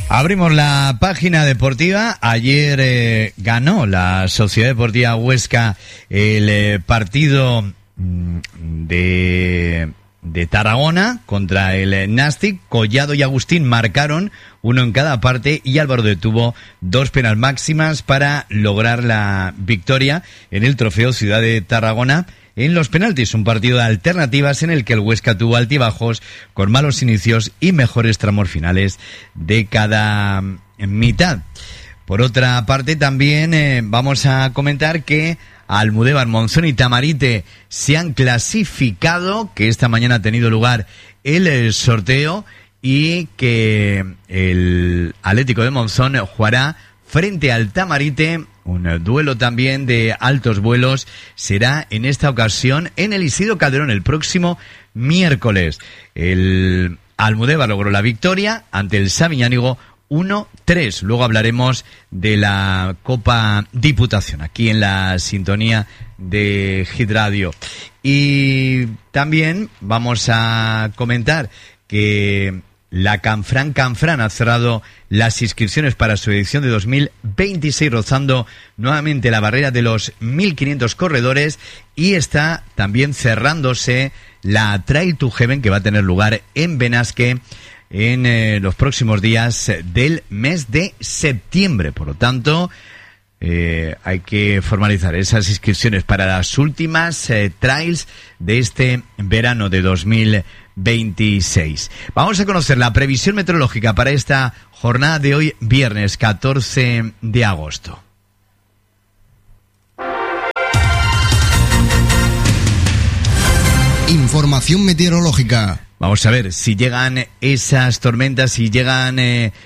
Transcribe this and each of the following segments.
Abrimos la página deportiva. Ayer ganó la Sociedad Deportiva Huesca el partido de Tarragona contra el Nàstic. Collado y Agustín marcaron, uno en cada parte, y Álvaro detuvo 2 penas máximas para lograr la victoria en el trofeo Ciudad de Tarragona en los penaltis. Un partido de alternativas en el que el Huesca tuvo altibajos, con malos inicios y mejores tramos finales de cada mitad. Por otra parte, también vamos a comentar que Almudévar, Monzón y Tamarite se han clasificado, que esta mañana ha tenido lugar el sorteo y que el Atlético de Monzón jugará frente al Tamarite. Un duelo también de altos vuelos será en esta ocasión en el Isidro Calderón el próximo miércoles. El Almudévar logró la victoria ante el Sabiñánigo 1-3. Luego hablaremos de la Copa Diputación aquí en la sintonía de Hit Radio. Y también vamos a comentar que la Canfrán ha cerrado las inscripciones para su edición de 2026, rozando nuevamente la barrera de los 1.500 corredores, y está también cerrándose la Trail to Heaven, que va a tener lugar en Benasque en los próximos días del mes de septiembre. Por lo tanto, hay que formalizar esas inscripciones para las últimas trails de este verano de 2026. Vamos a conocer la previsión meteorológica para esta jornada de hoy, viernes 14 de agosto. Información meteorológica. Vamos a ver si llegan esas tormentas, si llegan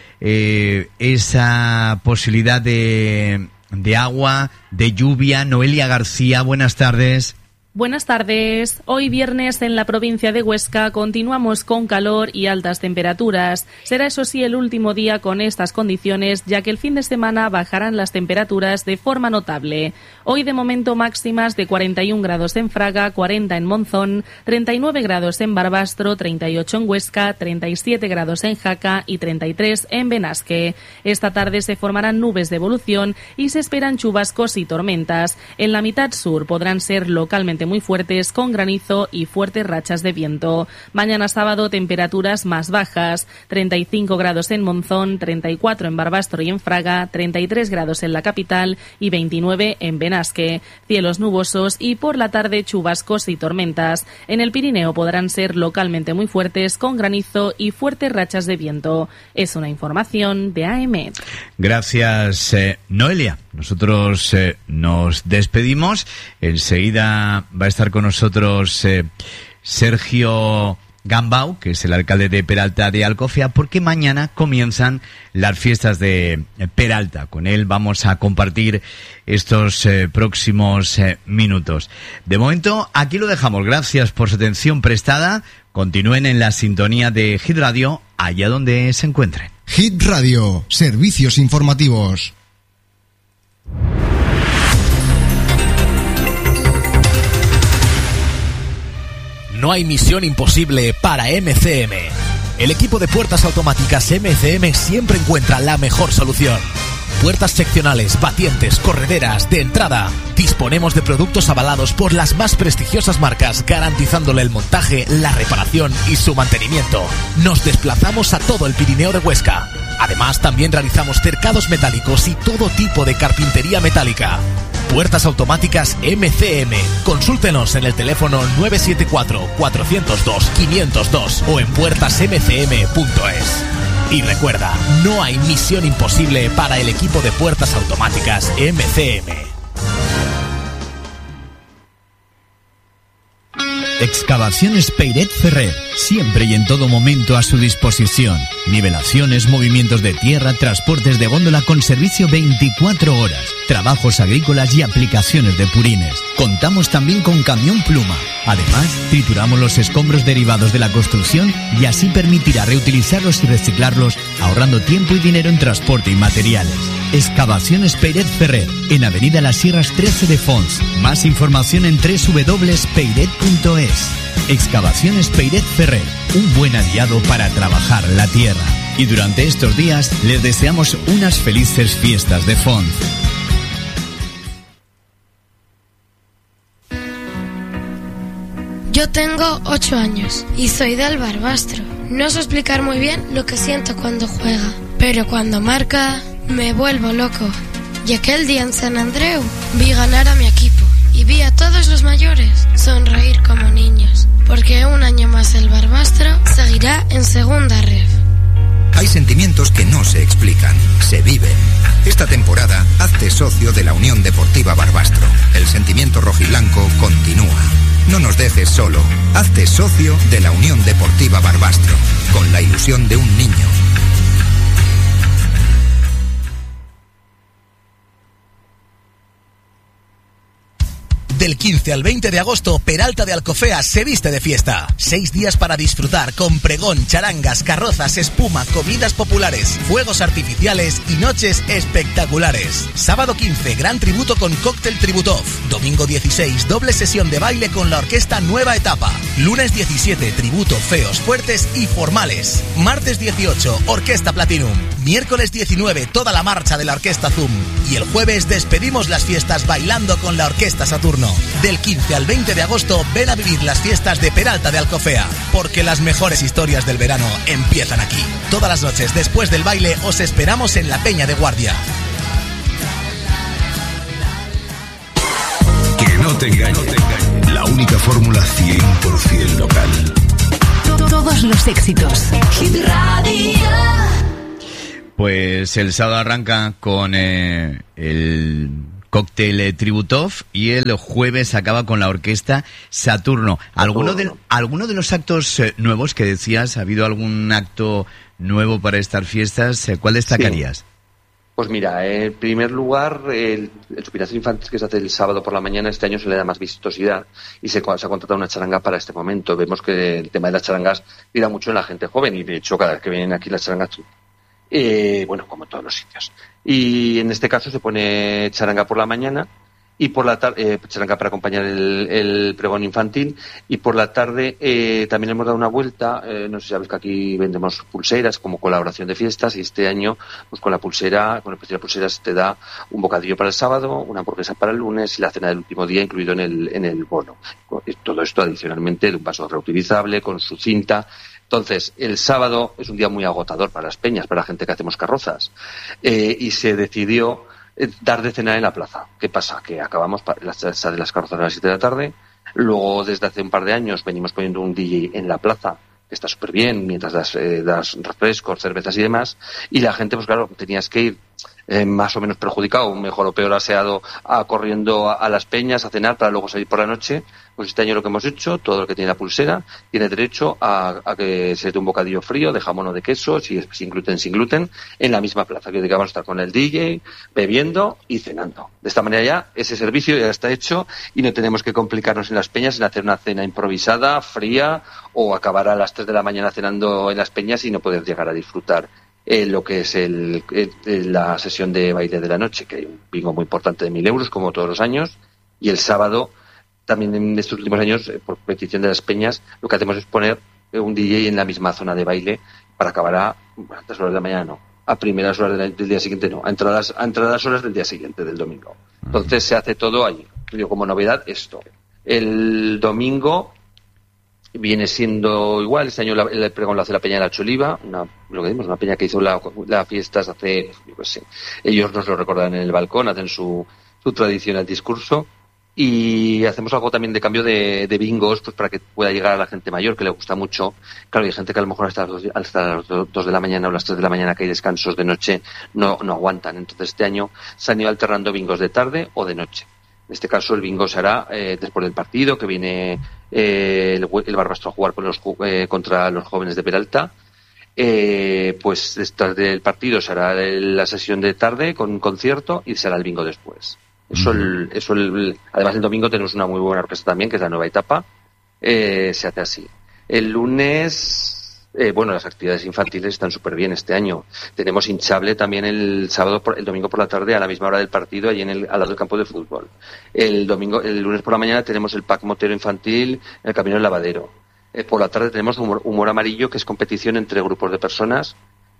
esa posibilidad de agua, de lluvia. Noelia García, buenas tardes. Buenas tardes. Hoy viernes en la provincia de Huesca continuamos con calor y altas temperaturas. Será eso sí el último día con estas condiciones, ya que el fin de semana bajarán las temperaturas de forma notable. Hoy de momento máximas de 41 grados en Fraga, 40 en Monzón, 39 grados en Barbastro, 38 en Huesca, 37 grados en Jaca y 33 en Benasque. Esta tarde se formarán nubes de evolución y se esperan chubascos y tormentas. En la mitad sur podrán ser localmente muy fuertes, con granizo y fuertes rachas de viento. Mañana sábado temperaturas más bajas, 35 grados en Monzón, 34 en Barbastro y en Fraga, 33 grados en la capital y 29 en Benasque. Cielos nubosos y por la tarde chubascos y tormentas. En el Pirineo podrán ser localmente muy fuertes, con granizo y fuertes rachas de viento. Es una información de AEMET. Gracias, Noelia. Nosotros nos despedimos. Enseguida va a estar con nosotros Sergio Gambau, que es el alcalde de Peralta de Alcofea, porque mañana comienzan las fiestas de Peralta. Con él vamos a compartir estos próximos minutos. De momento, aquí lo dejamos. Gracias por su atención prestada. Continúen en la sintonía de Hit Radio, allá donde se encuentren. Hit Radio, servicios informativos. No hay misión imposible para MCM. El equipo de puertas automáticas MCM siempre encuentra la mejor solución. Puertas seccionales, batientes, correderas, de entrada. Disponemos de productos avalados por las más prestigiosas marcas, garantizándole el montaje, la reparación y su mantenimiento. Nos desplazamos a todo el Pirineo de Huesca. Además, también realizamos cercados metálicos y todo tipo de carpintería metálica. Puertas automáticas MCM. Consúltenos en el teléfono 974-402-502 o en puertasmcm.es. Y recuerda, no hay misión imposible para el equipo de puertas automáticas MCM. Excavaciones Peiret Ferrer, siempre y en todo momento a su disposición. Nivelaciones, movimientos de tierra, transportes de góndola con servicio 24 horas, trabajos agrícolas y aplicaciones de purines. Contamos también con camión pluma. Además, trituramos los escombros derivados de la construcción y así permitirá reutilizarlos y reciclarlos, ahorrando tiempo y dinero en transporte y materiales. Excavaciones Peiret Ferrer, en Avenida Las Sierras 13 de Fons. Más información en www.peiret.es. Excavaciones Peiret Ferrer, un buen aliado para trabajar la tierra. Y durante estos días les deseamos unas felices fiestas de Font. Yo tengo 8 años y soy del Barbastro. No sé explicar muy bien lo que siento cuando juega, pero cuando marca me vuelvo loco. Y aquel día en San Andreu vi ganar a mi equipo y vi a todos los mayores sonreír como niños, porque un año más el Barbastro seguirá en segunda ref. Hay sentimientos que no se explican, se viven. Esta temporada, hazte socio de la Unión Deportiva Barbastro. El sentimiento rojiblanco continúa. No nos dejes solo. Hazte socio de la Unión Deportiva Barbastro, con la ilusión de un niño. Del 15 al 20 de agosto, Peralta de Alcofea se viste de fiesta. 6 días para disfrutar con pregón, charangas, carrozas, espuma, comidas populares, fuegos artificiales y noches espectaculares. Sábado 15, gran tributo con cóctel Tributov. Domingo 16, doble sesión de baile con la orquesta Nueva Etapa. Lunes 17, tributo feos, fuertes y formales. Martes 18, orquesta Platinum. Miércoles 19, toda la marcha de la orquesta Zoom. Y el jueves despedimos las fiestas bailando con la orquesta Saturno. Del 15 al 20 de agosto, ven a vivir las fiestas de Peralta de Alcofea, porque las mejores historias del verano empiezan aquí. Todas las noches después del baile os esperamos en la Peña de Guardia. Que no te engañen. La única fórmula 100% local. Todos los éxitos. Hit Radio. Pues el sábado arranca con el cóctel Tributov y el jueves acaba con la orquesta Saturno. ¿Alguno de los actos nuevos que decías? ¿Ha habido algún acto nuevo para estas fiestas? ¿Cuál destacarías? Sí. Pues mira, en primer lugar, el Chupinazo Infantil que se hace el sábado por la mañana, este año se le da más vistosidad y se ha contratado una charanga para este momento. Vemos que el tema de las charangas tira mucho en la gente joven y de hecho cada vez que vienen aquí las charangas, bueno, como en todos los sitios. Y en este caso se pone charanga por la mañana y por la tarde, charanga para acompañar el pregón infantil, y por la tarde también hemos dado una vuelta, no sé si sabes que aquí vendemos pulseras como colaboración de fiestas, y este año pues con la pulsera, con el precio de pulseras te da un bocadillo para el sábado, una hamburguesa para el lunes y la cena del último día incluido en el bono. Todo esto adicionalmente de un vaso reutilizable con su cinta. Entonces, el sábado es un día muy agotador para las peñas, para la gente que hacemos carrozas, y se decidió dar de cenar en la plaza. ¿Qué pasa? Que acabamos las carrozas a las 7 de la tarde, luego desde hace un par de años venimos poniendo un DJ en la plaza, que está súper bien, mientras das refrescos, cervezas y demás, y la gente, pues claro, tenías que ir más o menos perjudicado, mejor o peor aseado, corriendo a las peñas a cenar para luego salir por la noche. Pues este año lo que hemos hecho, todo el que tiene la pulsera tiene derecho a que se dé un bocadillo frío de jamón o de queso, sin gluten, en la misma plaza, que vamos a estar con el DJ, bebiendo y cenando. De esta manera ya ese servicio ya está hecho y no tenemos que complicarnos en las peñas en hacer una cena improvisada, fría, o acabar a las 3 de la mañana cenando en las peñas y no poder llegar a disfrutar lo que es la sesión de baile de la noche, que hay un bingo muy importante de 1.000 euros, como todos los años, y el sábado, también en estos últimos años, por petición de las peñas, lo que hacemos es poner un DJ en la misma zona de baile para acabar a altas horas de la mañana, no, a primeras horas del día siguiente, no, a entradas horas del día siguiente, del domingo. Entonces se hace todo allí. Yo, como novedad, esto. El domingo viene siendo igual. Este año el pregón lo hace la Peña de la Choliva, una peña que hizo las fiestas hace, yo qué sé, ellos nos lo recordan en el balcón, hacen su tradicional discurso, y hacemos algo también de cambio de bingos, pues para que pueda llegar a la gente mayor, que le gusta mucho. Claro, hay gente que a lo mejor hasta las 2 de la mañana o las 3 de la mañana, que hay descansos de noche, no aguantan. Entonces este año se han ido alternando bingos de tarde o de noche. En este caso el bingo se hará después del partido, que viene el Barbastro a jugar contra los jóvenes de Peralta. Pues después del partido se hará la sesión de tarde con un concierto y se hará el bingo después. Además el domingo tenemos una muy buena orquesta también, que es la Nueva Etapa. Se hace así. El lunes, las actividades infantiles están súper bien este año. Tenemos hinchable también el domingo por la tarde a la misma hora del partido, allí al lado del campo de fútbol. El lunes por la mañana tenemos el pack motero infantil en el Camino del Lavadero. Por la tarde tenemos humor amarillo, que es competición entre grupos de personas,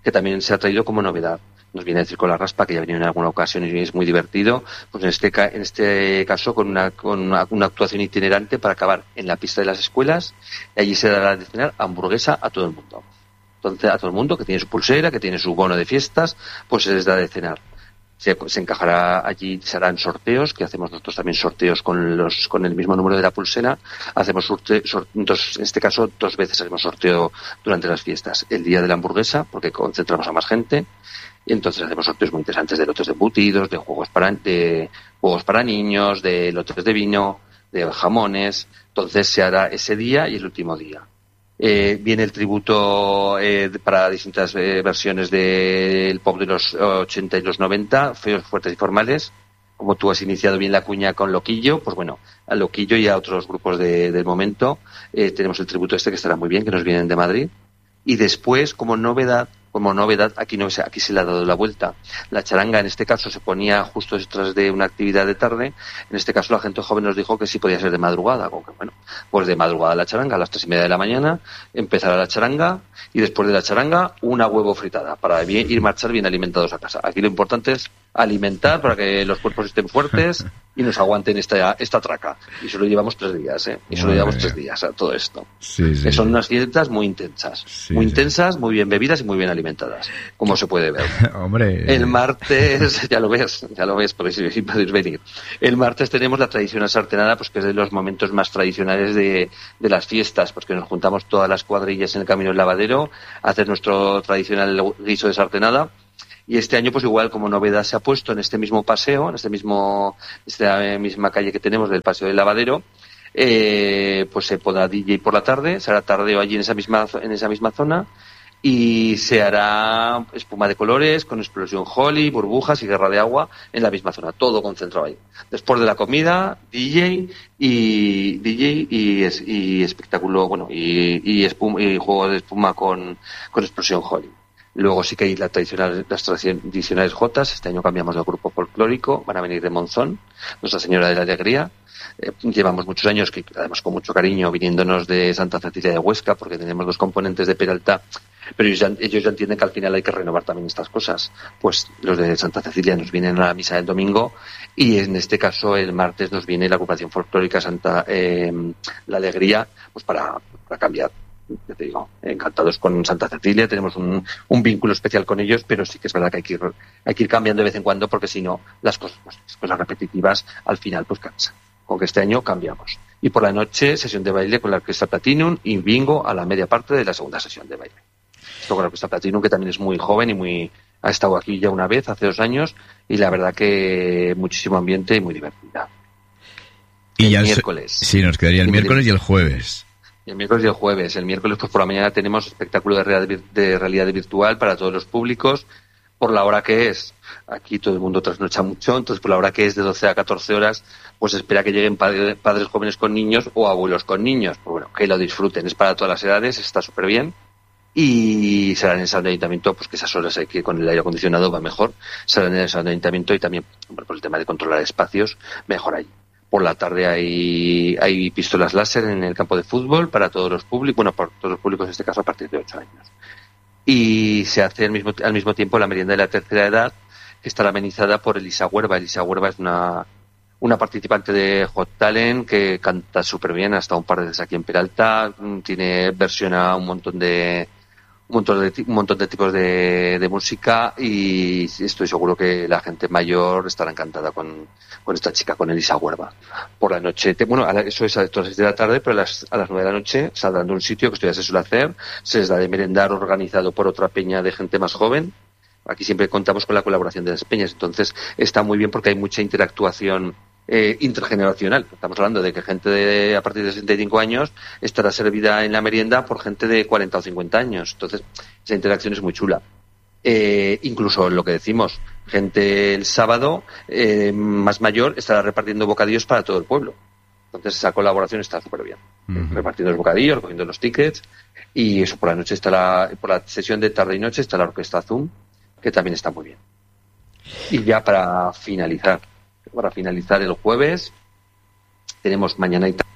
que también se ha traído como novedad. Nos viene a decir con la raspa, que ya ha venido en alguna ocasión y es muy divertido, pues en este caso con una actuación itinerante para acabar en la pista de las escuelas, y allí se dará de cenar hamburguesa a todo el mundo. Entonces, a todo el mundo que tiene su pulsera, que tiene su bono de fiestas, pues se les da de cenar. Se encajará allí, se harán sorteos, que hacemos nosotros también sorteos con el mismo número de la pulsera. Hacemos en este caso 2 veces hacemos sorteo durante las fiestas. El día de la hamburguesa, porque concentramos a más gente, y entonces hacemos sorteos muy interesantes de lotes de embutidos, de juegos para niños, de lotes de vino, de jamones. Entonces se hará ese día y el último día. Viene el tributo para distintas versiones del pop de los 80 y los 90, feos, fuertes y formales. Como tú has iniciado bien la cuña con Loquillo, pues bueno, a Loquillo y a otros grupos del momento tenemos el tributo que estará muy bien, que nos vienen de Madrid. Y después, como novedad, aquí se le ha dado la vuelta. La charanga en este caso se ponía justo detrás de una actividad de tarde. En este caso la gente joven nos dijo que sí podía ser de madrugada. Bueno, pues de madrugada la charanga, a las 3:30 de la mañana empezará la charanga, y después de la charanga una huevo fritada para marchar bien alimentados a casa. Aquí lo importante es alimentar para que los cuerpos estén fuertes y nos aguanten esta traca. Y solo llevamos 3 días, Y solo llevamos 3 días a todo esto. Sí. Son unas fiestas muy intensas. Intensas, muy bien bebidas y muy bien alimentadas, como se puede ver. Hombre. El martes, ya lo ves, porque si podéis venir. El martes tenemos la tradicional sartenada, pues que es de los momentos más tradicionales de las fiestas, porque nos juntamos todas las cuadrillas en el Camino del Lavadero a hacer nuestro tradicional guiso de sartenada. Y este año, pues igual como novedad se ha puesto en este mismo paseo, esta misma calle que tenemos del Paseo del Lavadero, pues se pondrá DJ por la tarde, se hará tardeo allí en esa misma zona, y se hará espuma de colores con explosión Holly, burbujas y guerra de agua en la misma zona, todo concentrado ahí. Después de la comida, DJ y espectáculo, bueno, y juego de espuma con explosión Holly. Luego sí que hay las tradicionales jotas. Este año cambiamos de grupo folclórico, van a venir de Monzón, Nuestra Señora de la Alegría. Llevamos muchos años, que además con mucho cariño, viniéndonos de Santa Cecilia de Huesca, porque tenemos 2 componentes de Peralta, pero ellos ya entienden que al final hay que renovar también estas cosas. Pues los de Santa Cecilia nos vienen a la misa del domingo, y en este caso el martes nos viene la agrupación folclórica La Alegría, pues para cambiar. Ya te digo, encantados con Santa Cecilia, tenemos un vínculo especial con ellos, pero sí que es verdad que hay que ir cambiando de vez en cuando, porque si no, las cosas repetitivas al final pues cansan. Con que este año cambiamos. Y por la noche, sesión de baile con la Orquesta Platinum y bingo a la media parte de la segunda sesión de baile. Esto con la Orquesta Platinum, que también es muy joven y ha estado aquí ya una vez, hace 2 años, y la verdad que muchísimo ambiente y muy divertida. Y el miércoles. Sí, nos quedaría el miércoles y el jueves. El miércoles y el jueves. El miércoles, pues por la mañana tenemos espectáculo de realidad virtual para todos los públicos, por la hora que es. Aquí todo el mundo trasnocha mucho, entonces por la hora que es de 12 a 14 horas, pues espera que lleguen padres jóvenes con niños o abuelos con niños. Pues bueno, que lo disfruten, es para todas las edades, está súper bien. Y será en el salón de ayuntamiento, pues que esas horas hay que con el aire acondicionado va mejor. Será en el salón de ayuntamiento, y también por el tema de controlar espacios, mejor ahí. Por la tarde hay pistolas láser en el campo de fútbol para todos los públicos, bueno, para todos los públicos en este caso a partir de 8 años. Y se hace al mismo tiempo la merienda de la tercera edad, que estará amenizada por Elisa Huerva. Elisa Huerva es una participante de Hot Talent que canta súper bien, ha estado un par de veces aquí en Peralta, versiona un montón de tipos de música, y estoy seguro que la gente mayor estará encantada con esta chica, con Elisa Huerva. Por la noche, eso es a las 6 de la tarde, pero a las 9 de la noche saldrán de un sitio que esto ya se suele hacer, se les da de merendar organizado por otra peña de gente más joven. Aquí siempre contamos con la colaboración de las peñas, entonces está muy bien porque hay mucha interactuación intergeneracional. Estamos hablando de que gente a partir de 65 años estará servida en la merienda por gente de 40 o 50 años. Entonces, esa interacción es muy chula. Incluso lo que decimos, gente el sábado más mayor estará repartiendo bocadillos para todo el pueblo. Entonces, esa colaboración está súper bien. Repartiendo los bocadillos, recogiendo los tickets, y eso por la noche por la sesión de tarde y noche está la Orquesta Zoom, que también está muy bien. Y ya para finalizar el jueves tenemos mañana y tarde